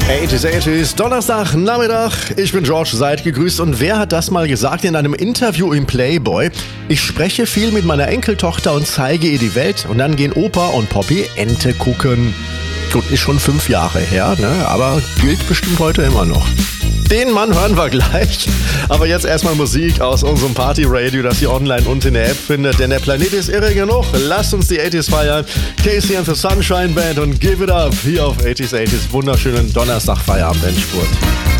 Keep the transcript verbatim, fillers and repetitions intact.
achtziger, achtziger, Donnerstag, Nachmittag. Ich bin George, seid gegrüßt. Und wer hat das mal gesagt in einem Interview im Playboy? Ich spreche viel mit meiner Enkeltochter und zeige ihr die Welt. Und dann gehen Opa und Poppy Ente gucken. Gut, ist schon fünf Jahre her, ne? Aber gilt bestimmt heute immer noch. Den Mann hören wir gleich. Aber jetzt erstmal Musik aus unserem Party-Radio, das ihr online und in der App findet. Denn der Planet ist irre genug. Lasst uns die achtziger feiern. Casey and the Sunshine Band und Give It Up hier auf achtziger, achtziger. Wunderschönen Donnerstag Feierabend Endspurt.